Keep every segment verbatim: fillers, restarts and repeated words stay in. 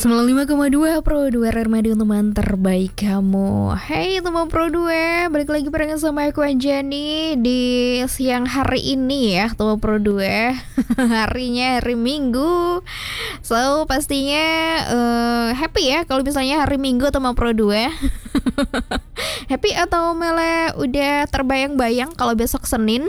sembilan puluh lima koma dua Pro dua Radio teman terbaik kamu. Hey teman Pro dua, balik lagi barengan sama aku Anjani di siang hari ini ya teman Pro dua. Harinya hari Minggu. So pastinya uh, happy ya kalau misalnya hari Minggu teman Pro dua. Happy atau malah udah terbayang-bayang kalau besok Senin.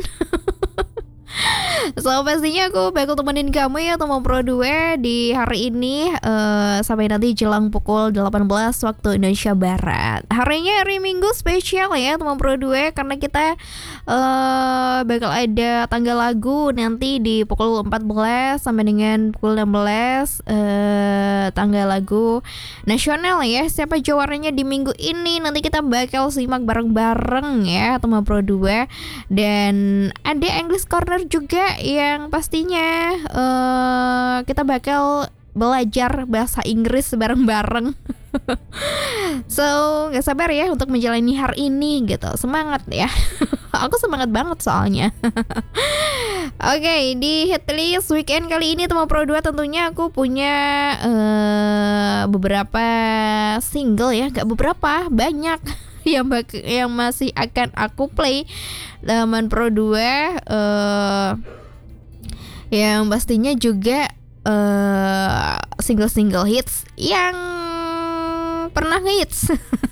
So pastinya aku bakal temenin kamu ya teman Pro dua di hari ini uh, sampai nanti jelang pukul delapan belas waktu Indonesia Barat. Harinya hari Minggu spesial ya teman Pro dua karena kita uh, bakal ada tanggal lagu nanti di pukul empat belas sampai dengan pukul enam belas uh, tanggal lagu nasional ya. Siapa juaranya di minggu ini nanti kita bakal simak bareng-bareng ya teman Pro dua. Dan ada English Corner juga yang pastinya uh, kita bakal belajar bahasa Inggris bareng-bareng. So gak sabar ya untuk menjalani hari ini gitu. Semangat ya. Aku semangat banget soalnya. Oke, okay, di Hitlist Weekend kali ini teman Pro dua tentunya aku punya uh, beberapa single ya. Gak beberapa, banyak yang bak- yang masih akan aku play teman Pro dua, uh, yang pastinya juga uh, single-single hits yang pernah ngehits.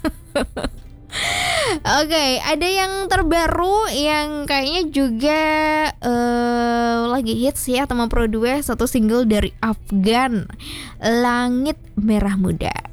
Oke, okay, ada yang terbaru yang kayaknya juga uh, lagi hits ya teman Pro dua, satu single dari Afgan, Langit Merah Muda.